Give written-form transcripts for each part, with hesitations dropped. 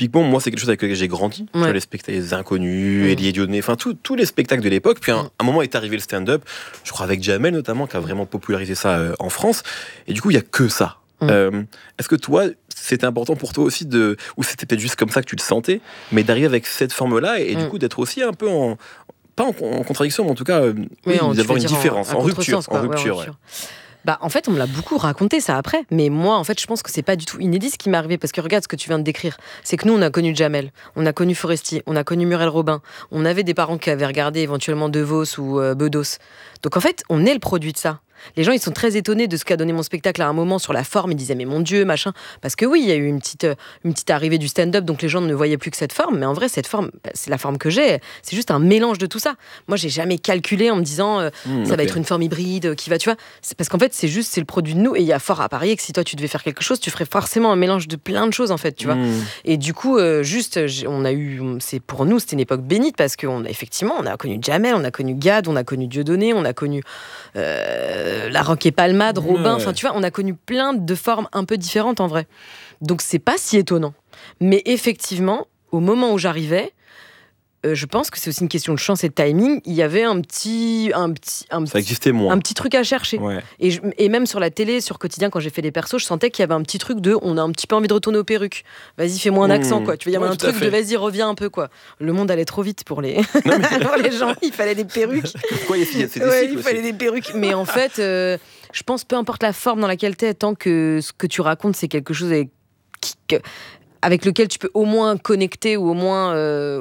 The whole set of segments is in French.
typiquement, moi, c'est quelque chose avec lequel j'ai grandi. Tu vois, les spectacles des Inconnus, Elie et Dieudonné, enfin, tous les spectacles de l'époque. Puis, à un moment est arrivé le stand-up, je crois avec Jamel notamment, qui a vraiment popularisé ça en France. Et du coup, il n'y a que ça. Est-ce que toi, c'était important pour toi aussi ou c'était peut-être juste comme ça que tu le sentais, mais d'arriver avec cette forme-là et du coup d'être aussi un peu pas en contradiction, mais en tout cas, d'avoir une différence, en rupture. Bah, en fait, on me l'a beaucoup raconté ça après, mais moi, en fait, je pense que c'est pas du tout inédit ce qui m'est arrivé, parce que regarde ce que tu viens de décrire. C'est que nous, on a connu Jamel, on a connu Foresti, on a connu Muriel Robin, on avait des parents qui avaient regardé éventuellement De Vos ou Bedos. Donc en fait, on est le produit de ça. Les gens, ils sont très étonnés de ce qu'a donné mon spectacle à un moment sur la forme. Ils disaient, mais mon Dieu, machin. Parce que oui, il y a eu une petite arrivée du stand-up, donc les gens ne voyaient plus que cette forme. Mais en vrai, cette forme, c'est la forme que j'ai. C'est juste un mélange de tout ça. Moi, j'ai jamais calculé en me disant, ça va être une forme hybride qui va, tu vois. C'est parce qu'en fait, c'est le produit de nous. Et il y a fort à parier que si toi, tu devais faire quelque chose, tu ferais forcément un mélange de plein de choses, en fait, tu vois. Et du coup, pour nous, c'était une époque bénite parce qu'effectivement, on a connu Jamel, on a connu Gad, on a connu Dieudonné, on a connu La Roque et Palmade, Robin, enfin tu vois, on a connu plein de formes un peu différentes en vrai. Donc c'est pas si étonnant. Mais effectivement, au moment où j'arrivais, je pense que c'est aussi une question de chance et de timing. Il y avait ça existait moins. Un petit truc à chercher. Ouais. Et même sur la télé, sur Quotidien, quand j'ai fait des persos, je sentais qu'il y avait un petit truc on a un petit peu envie de retourner aux perruques. Vas-y, fais-moi un accent, quoi. Tu vois, il y avait un truc de vas-y, reviens un peu, quoi. Le monde allait trop vite pour les gens. Il fallait des perruques. Pourquoi il fallait des perruques. Mais en fait, je pense, peu importe la forme dans laquelle t'es, tant que ce que tu racontes, c'est quelque chose avec lequel tu peux au moins connecter ou au moins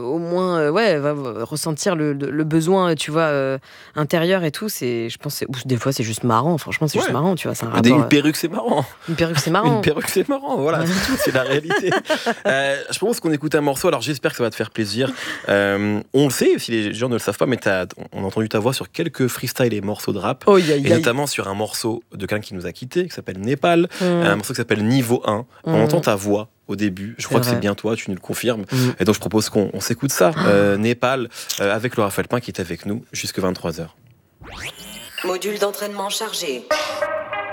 ressentir le besoin, tu vois, intérieur et tout. Je pense des fois c'est juste marrant, franchement c'est juste marrant, tu vois, c'est un rapport. Une perruque c'est marrant. Une perruque c'est marrant, voilà, c'est tout, c'est la réalité. Je propose qu'on écoute un morceau, alors j'espère que ça va te faire plaisir. On le sait, si les gens ne le savent pas, mais on a entendu ta voix sur quelques freestyles et morceaux de rap, et notamment sur un morceau de quelqu'un qui nous a quittés, qui s'appelle Népal, un morceau qui s'appelle Niveau 1. On entend ta voix au début, je crois que c'est bien toi, tu nous le confirmes. Et donc je propose qu'on s'écoute ça, Népal, avec Laura Felpin qui est avec nous jusqu'à 23h. Module d'entraînement chargé.